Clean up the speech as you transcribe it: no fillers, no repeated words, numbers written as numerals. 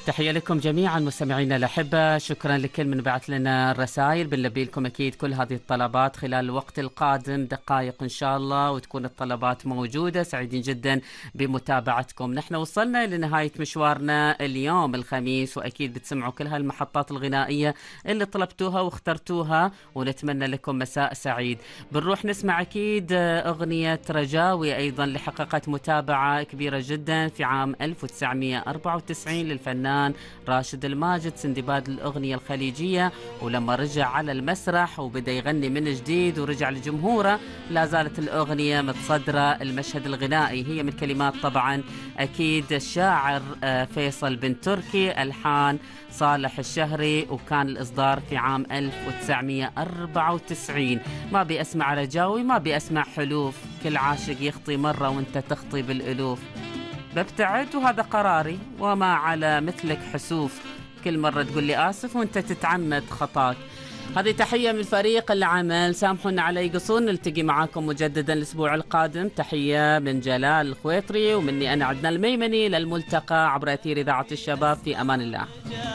تحية لكم جميعا مستمعينا الأحبة، شكرا لكل من بعث لنا الرسائل. بنلبي لكم أكيد كل هذه الطلبات خلال الوقت القادم دقائق إن شاء الله، وتكون الطلبات موجودة. سعيدين جدا بمتابعتكم. نحن وصلنا لنهاية مشوارنا اليوم الخميس، وأكيد بتسمعوا كل هالمحطات الغنائية اللي طلبتوها واخترتوها، ونتمنى لكم مساء سعيد. بنروح نسمع أكيد أغنية رجاوي أيضا اللي حققت متابعة كبيرة جدا في عام 1994 للفنان راشد الماجد، سندباد الأغنية الخليجية. ولما رجع على المسرح وبدأ يغني من جديد ورجع لجمهوره، لا زالت الأغنية متصدرة المشهد الغنائي. هي من كلمات طبعا أكيد الشاعر فيصل بن تركي، ألحان صالح الشهري، وكان الإصدار في عام 1994. ما بيسمع رجاوي، ما بيسمع حلوف، كل عاشق يخطي مرة وانت تخطي بالألوف. ببتعد وهذا قراري، وما على مثلك حسوف، كل مرة تقول لي آسف وانت تتعمد خطاك. هذه تحية من فريق العمل، سامحونا على قصور. نلتقي معاكم مجددا الأسبوع القادم. تحية من جلال الخويطري ومني أنا عدنان الميمني، للملتقى عبر أثير إذاعة الشباب. في أمان الله.